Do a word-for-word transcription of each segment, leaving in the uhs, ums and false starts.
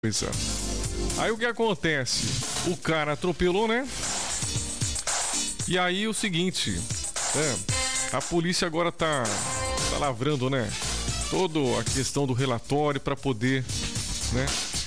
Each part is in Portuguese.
coisa. Aí o que acontece? O cara atropelou, né? E aí o seguinte, é, a polícia agora tá, tá lavrando, né? Toda a questão do relatório para poder, né?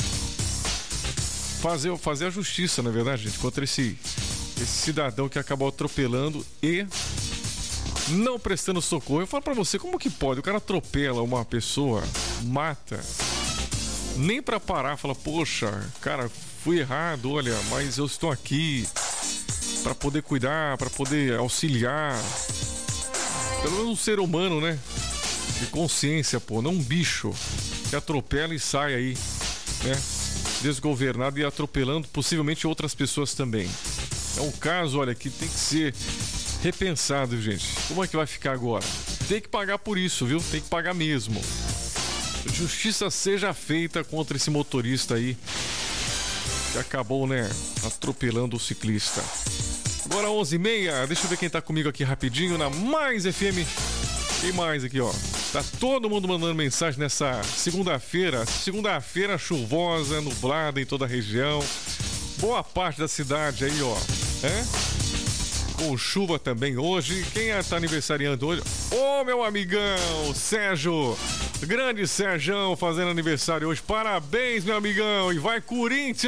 Fazer, fazer a justiça, na verdade, gente, contra esse, esse cidadão que acabou atropelando e não prestando socorro. Eu falo pra você, como que pode? O cara atropela uma pessoa, mata, nem pra parar, fala, poxa, cara, fui errado, olha, mas eu estou aqui pra poder cuidar, pra poder auxiliar. Pelo menos um ser humano, né? De consciência, pô, não um bicho que atropela e sai aí, né? Desgovernado e atropelando possivelmente outras pessoas também. É um caso, olha, que tem que ser repensado, gente. Como é que vai ficar agora? Tem que pagar por isso, viu? Tem que pagar mesmo. Justiça seja feita contra esse motorista aí que acabou, né, atropelando o ciclista. Agora onze e meia, deixa eu ver quem tá comigo aqui rapidinho na Mais F M. Quem mais aqui, ó? Tá todo mundo mandando mensagem nessa segunda-feira. Segunda-feira chuvosa, nublada em toda a região. Boa parte da cidade aí, ó. É? Com chuva também hoje. Quem tá aniversariando hoje? Ô, meu amigão, Sérgio. Grande Sérgio fazendo aniversário hoje. Parabéns, meu amigão. E vai, Corinthians!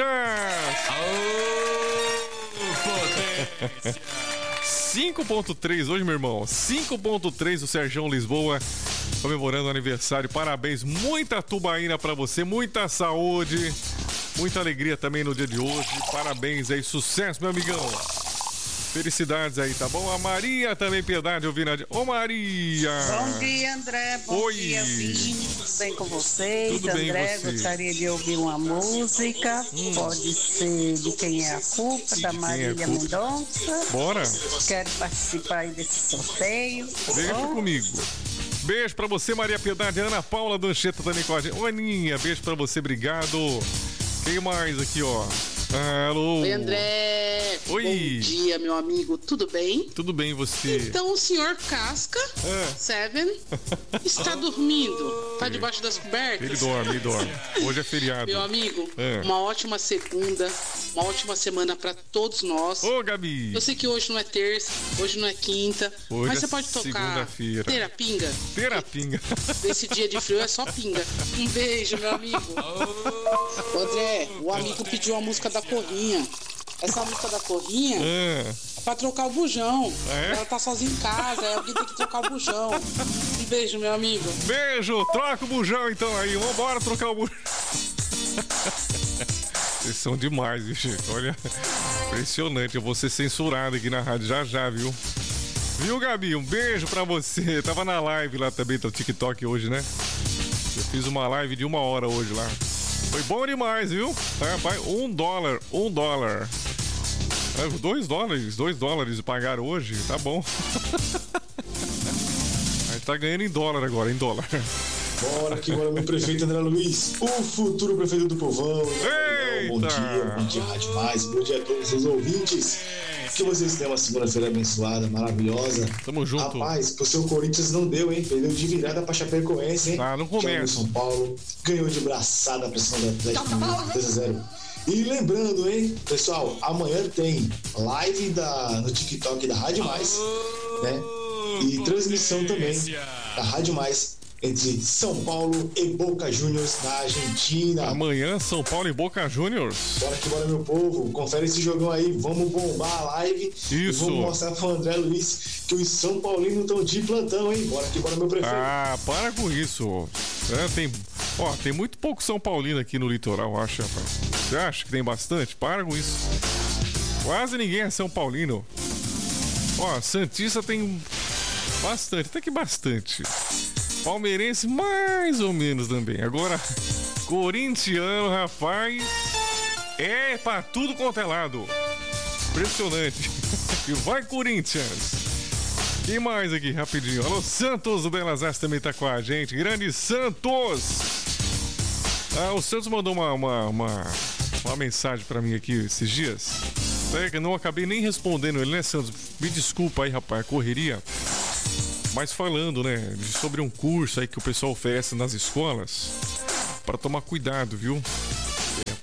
Aô, potência! cinco ponto três hoje, meu irmão. cinco ponto três o Sérgio Lisboa comemorando o aniversário. Parabéns, muita tubaína pra você, muita saúde, muita alegria também no dia de hoje. Parabéns aí, sucesso, meu amigão. Felicidades aí, tá bom? A Maria também, piedade, ouvindo a... Ô, Maria! Bom dia, André. Bom Oi. dia, Vini. Tudo bem com vocês? Tudo bem, André, você? gostaria de ouvir uma música. Hum. Pode ser de Quem é a Culpa, da Marília Mendonça. Bora! Quero participar aí desse sorteio. Deixa oh. comigo. Beijo pra você, Maria Piedade. Ana Paula Dancheta também com a gente. Ô, Aninha, beijo pra você, obrigado. Quem mais aqui, ó? Alô. Oi, André. Oi. Bom dia, meu amigo. Tudo bem? Tudo bem, você? Então o senhor Casca, é. Seven, está dormindo. Tá debaixo das cobertas? Ele dorme, ele dorme. Hoje é feriado. Meu amigo, é. uma ótima segunda, uma ótima semana pra todos nós. Ô, Gabi. Eu sei que hoje não é terça, hoje não é quinta, hoje mas é você pode tocar Terapinga. Terapinga. Desse dia de frio é só pinga. Um beijo, meu amigo. Ô, André, o amigo pediu a música da Corrinha. Essa música da Corrinha é pra trocar o bujão. É? Ela tá sozinha em casa, aí alguém tem que trocar o bujão. Um beijo, meu amigo. Beijo, troca o bujão então aí. Vambora trocar o bujão. Vocês são demais, viu, gente? Olha, impressionante. Eu vou ser censurado aqui na rádio já já, viu? Viu, Gabi? Um beijo pra você. Tava na live lá também, tá no TikTok hoje, né? Eu fiz uma live de uma hora hoje lá. Foi bom demais, viu? Rapaz, um dólar, um dólar. É, dois dólares, dois dólares pagaram hoje, tá bom. A gente tá ganhando em dólar agora, em dólar. Bora que bora, meu prefeito André Luiz, o futuro prefeito do povão. Eita! Bom dia, bom dia, Rádio Mais, bom dia a todos os seus ouvintes. Que vocês tenham uma segunda-feira abençoada, maravilhosa. Tamo junto. Rapaz, pro seu Corinthians não deu, hein? Perdeu de virada pra Chapecoense, hein? Ah, não começa. São Paulo ganhou de braçada pra cima do Atlético três a zero. E lembrando, hein, pessoal, amanhã tem live da, no TikTok da Rádio Mais, né? E transmissão também da Rádio Mais entre São Paulo e Boca Juniors na Argentina. Amanhã, São Paulo e Boca Juniors. Bora que bora, meu povo. Confere esse jogão aí. Vamos bombar a live. Isso. E vamos mostrar pro André Luiz que os São Paulinos estão de plantão, hein? Bora que bora, meu prefeito. Ah, para com isso. É, tem, ó, tem muito pouco São Paulino aqui no litoral, eu acho, rapaz. Você acha que tem bastante? Para com isso. Quase ninguém é São Paulino. Ó, Santista tem bastante, até que bastante. Palmeirense, mais ou menos também. Agora, corintiano, rapaz, é pra tudo quanto é lado. Impressionante. E vai, Corinthians. Quem mais aqui, rapidinho? Alô, Santos do Belas Artes também tá com a gente. Grande Santos. Ah, o Santos mandou uma, uma, uma, uma mensagem pra mim aqui esses dias. É que eu não acabei nem respondendo ele, né, Santos? Me desculpa aí, rapaz, correria. Mas falando, né, sobre um curso aí que o pessoal oferece nas escolas, para tomar cuidado, viu?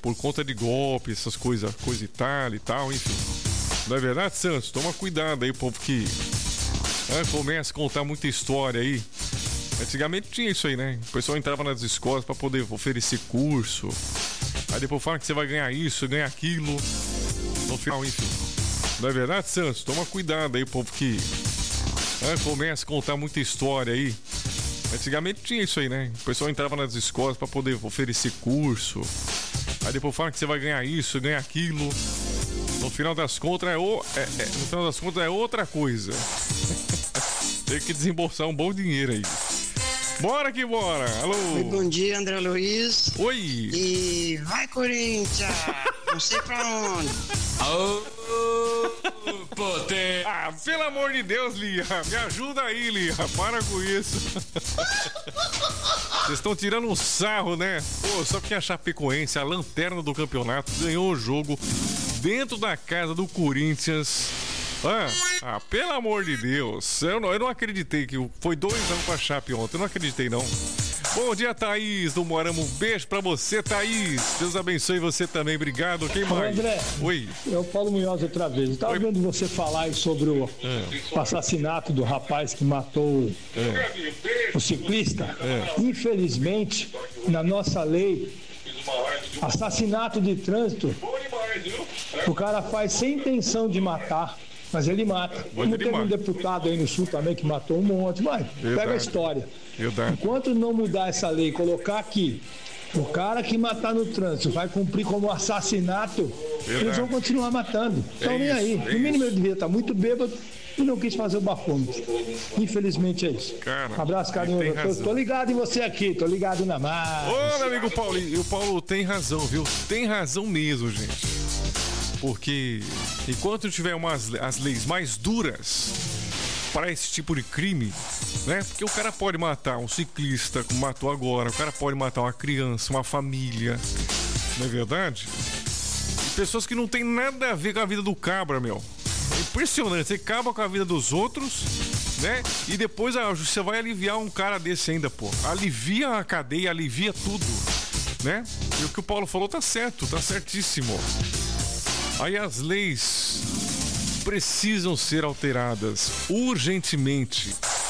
Por conta de golpe, essas coisas, coisa e tal e tal, enfim. Não é verdade, Santos? Toma cuidado aí, povo que é, começa a contar muita história aí. Antigamente tinha isso aí, né? O pessoal entrava nas escolas pra poder oferecer curso. Aí depois fala que você vai ganhar isso, ganhar aquilo. No final, enfim. Não é verdade, Santos? Toma cuidado aí, povo que é, começa a contar muita história aí. Antigamente tinha isso aí, né? O pessoal entrava nas escolas pra poder oferecer curso. Aí depois fala que você vai ganhar isso, ganhar aquilo. No final das contas é, o, é, é, no final das contas é outra coisa. Tem que desembolsar um bom dinheiro aí. Bora que bora! Alô! Oi, bom dia, André Luiz. Oi! E vai, Corinthians! Não sei pra onde. Oh, poder. Ah, pelo amor de Deus, Lia! Me ajuda aí, Lia! Para com isso! Vocês estão tirando um sarro, né? Pô, só porque a Chapecoense, a lanterna do campeonato, ganhou o jogo dentro da casa do Corinthians. Ah, ah, pelo amor de Deus. Eu não, eu não acreditei que foi dois anos pra Chape ontem. Eu não acreditei, não. Bom dia, Thaís do Moarama. Um beijo pra você, Thaís. Deus abençoe você também. Obrigado. Quem mais? André, oi. É o Paulo Munhoz outra vez. Eu tava Oi. vendo você falar aí sobre o, é. o assassinato do rapaz que matou é. o ciclista. É. Infelizmente, na nossa lei, assassinato de trânsito, o cara faz sem intenção de matar. Mas ele mata. Como teve um deputado aí no Sul também que matou um monte. Mas Verdade. pega a história. Verdade. Enquanto não mudar essa lei, colocar aqui, o cara que matar no trânsito vai cumprir como assassinato, Verdade. eles vão continuar matando. Então é nem isso, aí. É no mínimo ele devia estar muito bêbado e não quis fazer o bafômetro. Infelizmente é isso. Cara, abraço, carinhoso. Tô, tô ligado em você aqui, tô ligado na mar. Ô, meu amigo Paulo, e o Paulo tem razão, viu? Tem razão mesmo, gente. Porque enquanto tiver umas, as leis mais duras para esse tipo de crime, né? Porque o cara pode matar um ciclista, como matou agora, o cara pode matar uma criança, uma família, não é verdade? E pessoas que não tem nada a ver com a vida do cabra, meu. É impressionante, você acaba com a vida dos outros, né? E depois a justiça vai aliviar um cara desse ainda, pô. Alivia a cadeia, alivia tudo, né? E o que o Paulo falou tá certo, tá certíssimo. Aí as leis precisam ser alteradas urgentemente.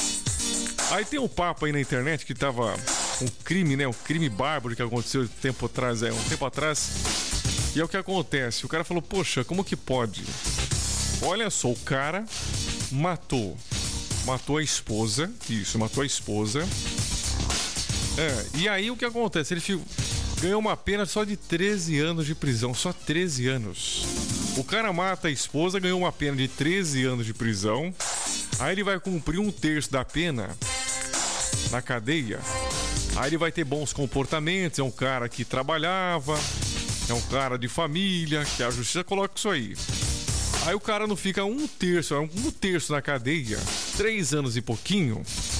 Aí tem um papo aí na internet que tava um crime, né? Um crime bárbaro que aconteceu tempo atrás, é, um tempo atrás. E é o que acontece. O cara falou, poxa, como que pode? Olha só, o cara matou. Matou a esposa. Isso, matou a esposa. É, e aí o que acontece? Ele ficou... ganhou uma pena só de treze anos de prisão, só treze anos. O cara mata a esposa, ganhou uma pena de treze anos de prisão. Aí ele vai cumprir um terço da pena na cadeia. Aí ele vai ter bons comportamentos, é um cara que trabalhava, é um cara de família, que a justiça coloca isso aí. Aí o cara não fica um terço, um terço na cadeia, três anos e pouquinho.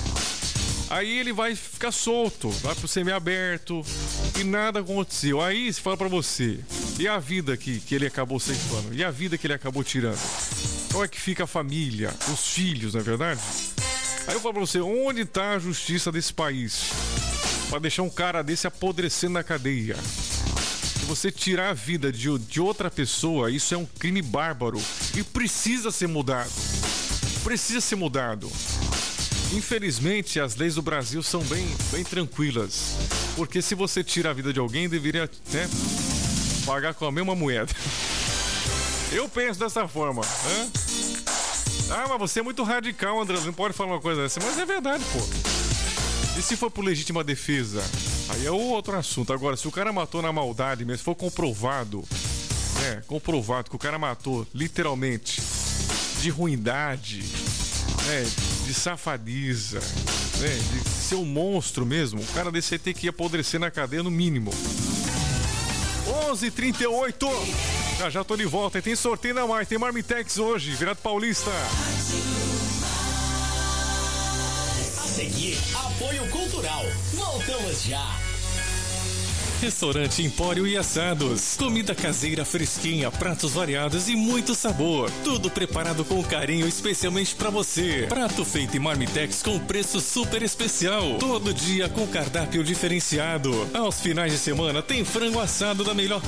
Aí ele vai ficar solto, vai pro semiaberto e nada aconteceu. Aí se fala pra você, e a vida que, que ele acabou ceifando? E a vida que ele acabou tirando? Como é que fica a família, os filhos, não é verdade? Aí eu falo pra você, onde tá a justiça desse país? Pra deixar um cara desse apodrecendo na cadeia. Se você tirar a vida de, de outra pessoa, isso é um crime bárbaro. E precisa ser mudado. Precisa ser mudado. Infelizmente, as leis do Brasil são bem, bem tranquilas. Porque se você tira a vida de alguém, deveria, né, pagar com a mesma moeda. Eu penso dessa forma. Né? Ah, mas você é muito radical, André. Não pode falar uma coisa dessa. Mas é verdade, pô. E se for por legítima defesa? Aí é outro assunto. Agora, se o cara matou na maldade mesmo, se for comprovado, né, comprovado que o cara matou literalmente de ruindade, né, de safadiza, né, de ser um monstro mesmo, o cara desse aí tem que apodrecer na cadeia no mínimo. onze e trinta e oito. Já já tô de volta. E tem sorteio na mais. Tem Marmitex hoje, Virado Paulista. A seguir, apoio cultural. Voltamos já. Restaurante Empório e Assados. Comida caseira fresquinha, pratos variados e muito sabor. Tudo preparado com carinho especialmente pra você. Prato feito em Marmitex com preço super especial. Todo dia com cardápio diferenciado. Aos finais de semana tem frango assado da melhor